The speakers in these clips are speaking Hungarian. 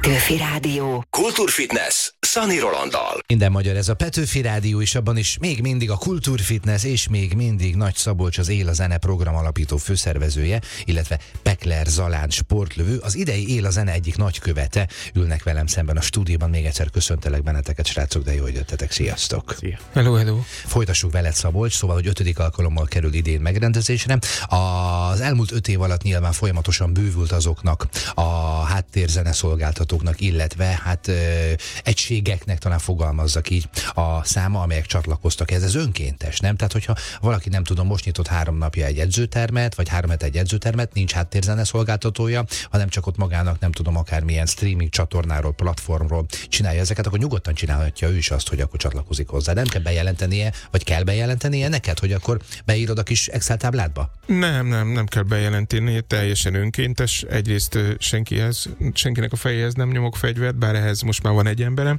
Petőfi Rádió. Kultúrfitness Szani Rolanddal. Minden magyar, ez a Petőfi Rádió, és abban is még mindig a Kultúrfitness, és még mindig Nagy Szabolcs, az Él a Zene program alapító főszervezője, illetve Pekler Zalán sportlövő, az idei Él a Zene egyik nagykövete ülnek velem szemben a stúdióban. Még egyszer köszöntelek benneteket, srácok, de jó, hogy jöttetek. Sziasztok! Szia! Hello, hello! Folytassuk veled, Szabolcs, szóval, hogy 5. alkalommal kerül idén megrendezésre. Az elmúlt 5 év alatt nyilván folyamatosan bővült azoknak a háttérzene szolgáltatóknak, illetve egységeknek, talán fogalmazzak így, a száma, amelyek csatlakoztak. Ez önkéntes, nem? Tehát, hogyha valaki, nem tudom, most nyitott 3 napja egy edzőtermet, vagy 3 hete egy edzőtermet, nincs háttérzene szolgáltatója, hanem csak ott magának, nem tudom, akármilyen streaming csatornáról, platformról csinálja ezeket, akkor nyugodtan csinálhatja ő is azt, hogy akkor csatlakozik hozzá. Nem kell bejelentenie, vagy kell bejelentenie neked, hogy akkor beírod a kis Excel tábládba? Nem kell bejelenteni, teljesen önkéntes. Egyrészt senkinek a fejéhez nem nyomok fegyvert, bár ehhez most már van egy emberem.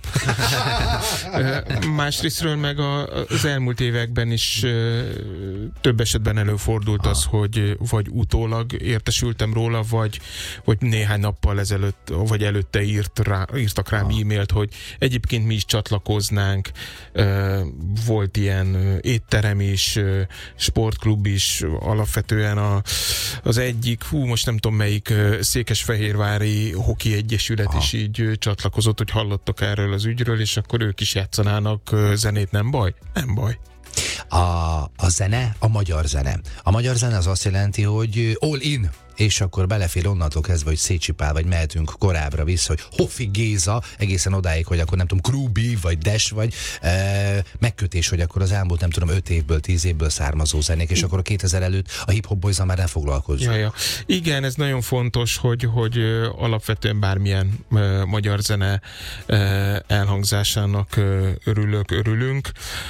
Másrésztről meg az elmúlt években is több esetben előfordult az, hogy vagy utólag értesültem róla, vagy néhány nappal ezelőtt, vagy előtte írtak rám e-mailt, hogy egyébként mi is csatlakoznánk. Volt ilyen étterem is, sportklub is, alapvetően az egyik, most nem tudom melyik székesfehérvári hoki egyesület is így csatlakozott, hogy hallottak erről az ügyről, és akkor ők is játszanának zenét, nem baj? Nem baj. A zene, a magyar zene. A magyar zene az azt jelenti, hogy all in, és akkor belefér onnantól kezdve, hogy Szécsi Pál, vagy mehetünk korábbra vissza, hogy Hoffi Géza, egészen odáig, hogy akkor nem tudom, Krúbi, vagy Des, vagy megkötés, hogy akkor az elmúlt, nem tudom, 5 évből, 10 évből származó zenék, és akkor a 2000 előtt a hip-hop boyzzal már nem foglalkozzunk. Ja. Igen, ez nagyon fontos, hogy alapvetően bármilyen magyar zene elhangzásának örülünk.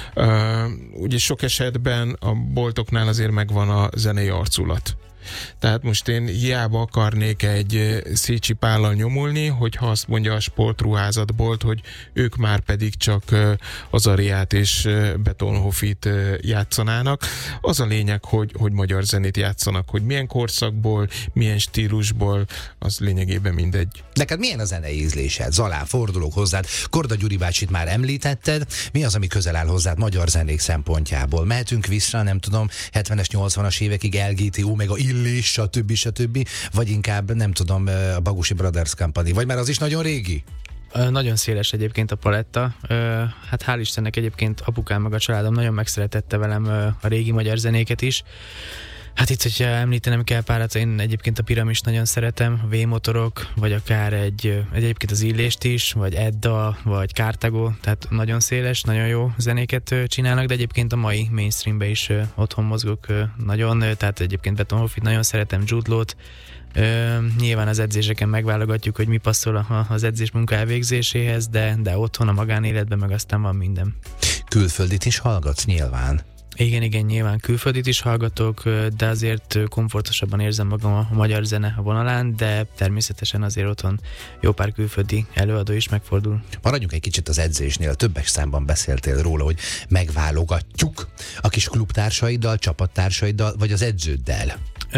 Ugye sok esetben a boltoknál azért megvan a zenei arculat. Tehát most én hiába akarnék egy Szécsi Pállal nyomulni, hogyha azt mondja a sportruházatbolt, hogy ők már pedig csak az Ariát és Betonhofit játszanának. Az a lényeg, hogy magyar zenét játszanak, hogy milyen korszakból, milyen stílusból, az lényegében mindegy. Neked milyen a zenei ízlésed? Zalán, fordulok hozzád. Korda Gyuri bácsit már említetted. Mi az, ami közel áll hozzád magyar zenék szempontjából? Mehetünk vissza, nem tudom, 70-es, 80-as évekig LGTO, meg a Illés, stb. Vagy inkább, nem tudom, a Bagusi Brothers Company, vagy már az is nagyon régi? Nagyon széles egyébként a paletta. Hát hál' Istennek egyébként apukám meg a családom nagyon megszeretette velem a régi magyar zenéket is. Hát itt, hogyha említenem kell párat, én egyébként a Piramis nagyon szeretem, a V-motorok, vagy akár egyébként az Illést is, vagy Edda, vagy Cartago, tehát nagyon széles, nagyon jó zenéket csinálnak, de egyébként a mai mainstreambe is otthon mozgok nagyon, tehát egyébként Betonhofit nagyon szeretem, Jude Law-t. Nyilván az edzéseken megválogatjuk, hogy mi passzol az edzés munka elvégzéséhez, de otthon a magánéletben meg aztán van minden. Külföldit is hallgatsz nyilván? Igen, nyilván külföldit is hallgatok, de azért komfortosabban érzem magam a magyar zene vonalán, de természetesen azért otthon jó pár külföldi előadó is megfordul. Maradjunk egy kicsit az edzésnél, többek számban beszéltél róla, hogy megválogatjuk a kis klubtársaiddal, csapattársaidal, vagy az edződdel.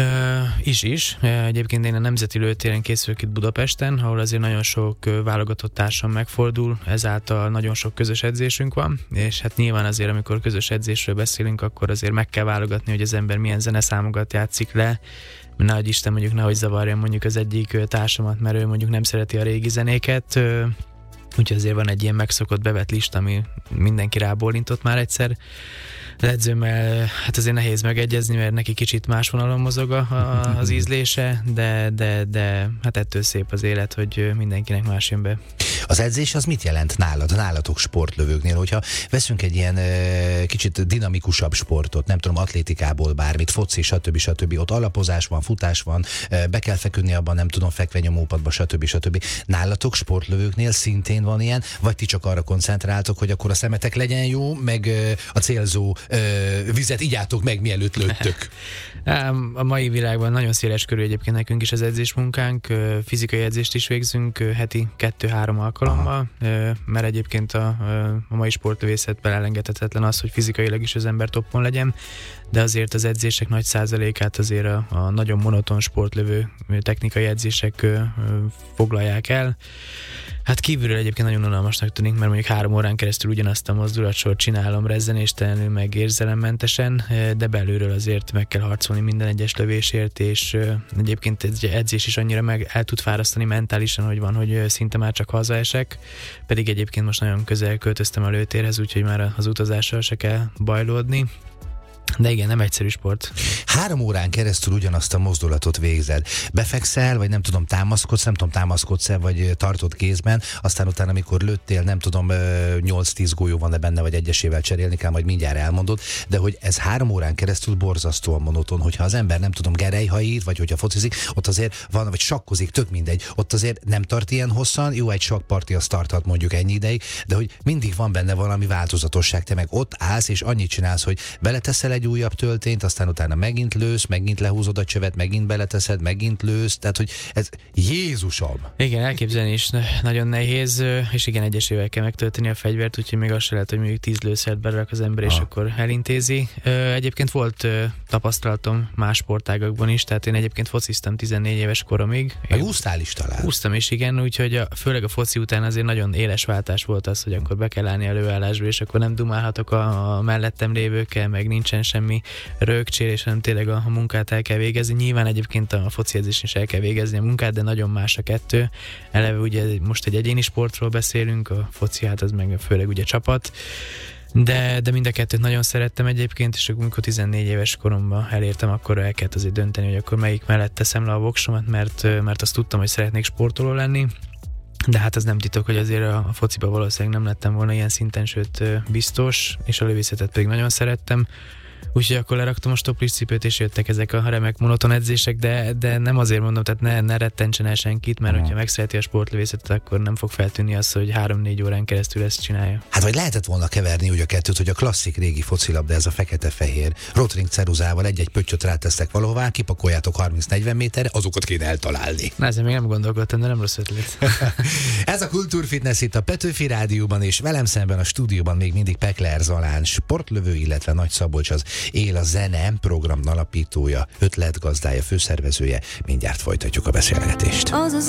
Is. Egyébként én a Nemzeti Lőtéren készülök itt Budapesten, ahol azért nagyon sok válogatott társam megfordul, ezáltal nagyon sok közös edzésünk van, és hát nyilván azért, amikor közös edzésről beszélünk, akkor azért meg kell válogatni, hogy az ember milyen zeneszámokat játszik le, nehogy Isten mondjuk nehogy zavarja mondjuk az egyik társamat, mert ő mondjuk nem szereti a régi zenéket, úgyhogy azért van egy ilyen megszokott bevett lista, ami mindenki rábólintott már egyszer. Az edzőmmel hát azért nehéz megegyezni, mert neki kicsit más vonalon mozog az ízlése, de hát ettől szép az élet, hogy mindenkinek más jön be. Az edzés az mit jelent nálatok sportlövőknél, hogyha veszünk egy ilyen kicsit dinamikusabb sportot, nem tudom, atlétikából bármit, foci, stb. Ott alapozás van, futás van, be kell feküdni abban, nem tudom, fekvenyomópadba, stb. Nálatok sportlövőknél szintén van ilyen, vagy ti csak arra koncentráltok, hogy akkor a szemetek legyen jó, meg a célzó vizet igyátok meg, mielőtt lőttök? A mai világban nagyon széles körű egyébként nekünk is az edzésmunkánk, fizikai edzést is végzünk heti 2-3 alkalommal, alkalommal, mert egyébként a mai sportlövészetben elengedhetetlen az, hogy fizikailag is az ember toppon legyen, de azért az edzések nagy százalékát azért a nagyon monoton sportlövő technikai edzések foglalják el. Hát kívülről egyébként nagyon unalmasnak tűnik, mert mondjuk 3 órán keresztül ugyanazt a mozdulatsort csinálom rezzenéstelenül, meg érzelemmentes, de belülről azért meg kell harcolni minden egyes lövésért, és egyébként egy edzés is annyira meg el tud fárasztani mentálisan, hogy van, hogy szinte már csak hazaesek, pedig egyébként most nagyon közel költöztem a lőtérhez, úgyhogy már az utazással se kell bajlódni. De igen, nem egyszerű sport. 3 órán keresztül ugyanazt a mozdulatot végzed. Befekszel, vagy nem tudom, támaszkodsz-e, vagy tartod kézben, aztán utána, amikor lőttél, nem tudom, 8-10 golyó van-e benne, vagy egyesével cserélni kell, majd mindjárt elmondod, de hogy ez 3 órán keresztül borzasztóan monoton, hogyha az ember, nem tudom, gerelyhajít, vagy hogyha focizik, ott azért van, vagy sakkozik, tök mindegy, ott azért nem tart ilyen hosszan, jó, egy sakkparti az tarthat mondjuk ennyi ideig, de hogy mindig van benne valami változatosság, te meg ott állsz, és annyit csinálsz, hogy beleteszel egy újabb töltényt, aztán utána megint lősz, megint lehúzod a csövet, megint beleteszed, megint lősz, tehát hogy ez Jézusom! Igen, elképzelni is nagyon nehéz, és igen, egyesével kell megtölteni a fegyvert, úgyhogy még az se lehet, hogy mondjuk 10 lőszert berak az ember, és akkor elintézi. Egyébként volt tapasztalatom más sportágakban is, tehát én egyébként fociztam 14 éves koromig. Meg úsztál is talán. Úsztam is, igen, úgyhogy főleg a foci után azért nagyon éles váltás volt az, hogy akkor be kell állni előállásba, és akkor nem dumálhatok a mellettem lévőkkel, meg nincsen semmi rögcsérés, hanem tényleg a munkát el kell végezni. Nyilván egyébként a foci edzés is el kell végezni a munkát, de nagyon más a kettő. Eleve ugye most egy egyéni sportról beszélünk, a foci hát az meg főleg ugye csapat, de mind a kettőt nagyon szerettem egyébként, és amikor 14 éves koromban elértem, akkor el kellett azért dönteni, hogy akkor melyik mellett teszem le a voksomat, mert azt tudtam, hogy szeretnék sportoló lenni. De hát az nem titok, hogy azért a fociba valószínűleg nem lettem volna ilyen szinten, sőt biztos, és a lövészetet pedig nagyon szerettem. Úgyhogy akkor leraktam a stopliscipőt, és jöttek ezek a remek monoton edzések, de nem azért mondom, tehát ne rettentsen el senkit, mert hogyha megszereti a sportlövészetet, akkor nem fog feltűnni az, hogy 3-4 órán keresztül ezt csinálja. Hát vagy lehetett volna keverni úgy a kettőt, hogy a klasszik régi focilabda, ez a fekete-fehér rotring ceruzával egy-egy pöttyöt rátesztek valahová, kipakoljátok 30-40 méterre, azokat kéne eltalálni. Na, ezzel még nem gondolkodtam, de nem rossz ötlet. Ez a Kultúrfitness itt a Petőfi Rádióban, és velem szemben a stúdióban még mindig Pekler Zalán, sportlövő, illetve Nagy Szabolcs, az Él a Zene program alapítója, ötletgazdája, főszervezője. Mindjárt folytatjuk a beszélgetést.